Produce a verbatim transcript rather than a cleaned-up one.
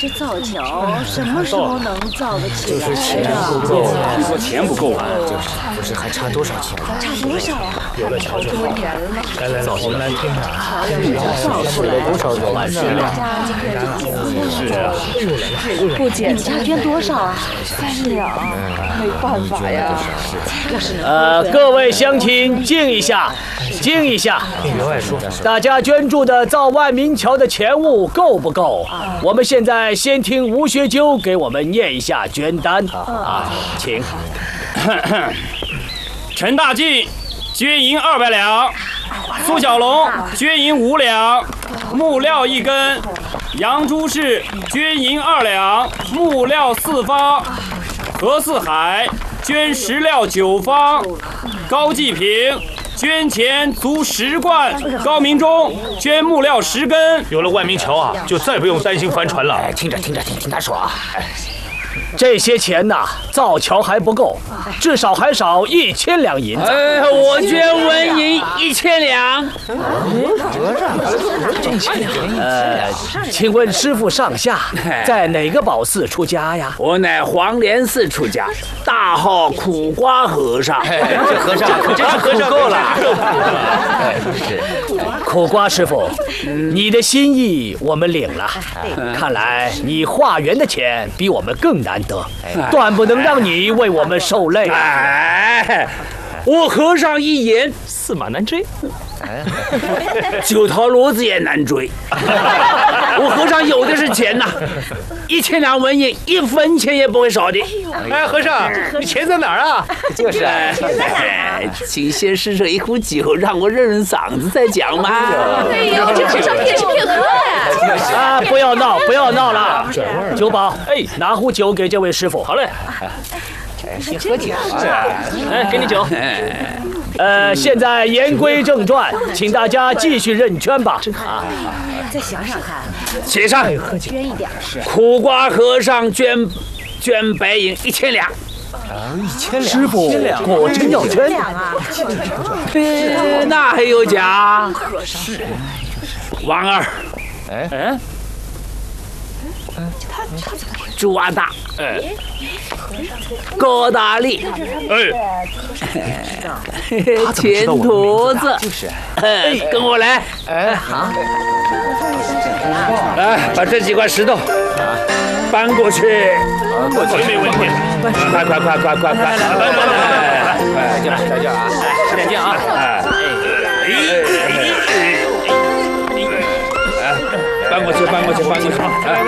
这造桥什么时候能造得起来？ 就是钱不够， 听说钱不够啊， 就是，不是还差多少钱？ 差多少啊？ 有了桥就好。来来，我们来听听。 桥要是造出来， 多少人？ 是啊， 是啊。 不姐，你家捐多少啊？三两，没办法呀。要是能呃，各位乡亲，静一下，静一下。大家捐助的造万民桥的钱物够不够？我们现在先听吴学究给我们念一下捐单啊，请。 陈大进捐银二百两，苏小龙捐银五两，木料一根，杨朱氏捐银二两，木料四方，何四海捐石料九方，高继平捐钱足十贯，高明忠捐木料十根。 有了万民桥啊，就再不用担心帆船了。 哎，听着听着听听他说啊。 这些钱呐，造桥还不够，至少还少一千两银子。 呃，我捐纹银一千两。 呃，请问师傅上下在哪个宝寺出家呀？ 我乃黄莲寺出家，大号苦瓜和尚。 这和尚可真是苦够了。哎，是。 苦瓜师傅，你的心意我们领了。看来你化缘的钱比我们更难得，断不能让你为我们受累。 哎，我和尚一言， 驷马难追。 九头骡子也难追。我和尚有的是钱呐，一千两纹银，一分钱也不会少的。 哎，和尚，你钱在哪儿啊？ 就是。 哎，请先施舍一壶酒，让我润润嗓子再讲嘛。 哎呦，这和尚骗吃骗喝呀！ 啊，不要闹，不要闹了。酒保，哎，拿壶酒给这位师傅。 好嘞。 先喝酒。 哎，给你酒。呃，现在言归正传，请大家继续认捐吧。啊， 再想想看， 写上捐一点是。 苦瓜和尚捐捐白银一千两。 啊，一千两。 师傅，果真要捐啊？ 哎，那还有假？ 是。 王二， 哎哎， 朱阿大，哎，高大力， 哎， 钱坨子， 就是。 哎，跟我来， 哎，好。 来，把这几块石头搬过去。 过去没问题。 快快快快快快！来来来来， 在这儿，在这儿啊！ 使点劲啊！ 搬过去，搬过去，搬过去！哎。